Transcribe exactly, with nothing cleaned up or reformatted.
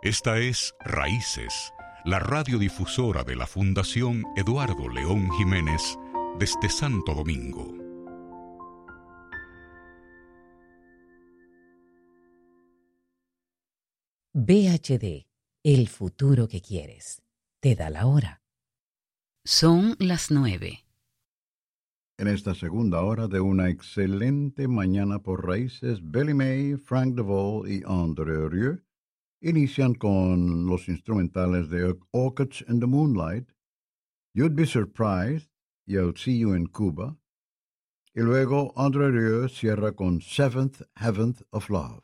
Esta es Raíces, la radiodifusora de la Fundación Eduardo León Jiménez desde Santo Domingo. V H D, el futuro que quieres. Te da la hora. Son las nueve. En esta segunda hora de una excelente mañana por Raíces, Billy May, Frank DeVol y André Rieu inician con los instrumentales de Orchids in the Moonlight, You'd Be Surprised y I'll See You in Cuba, y luego André Rieu cierra con Seventh Heaven of Love.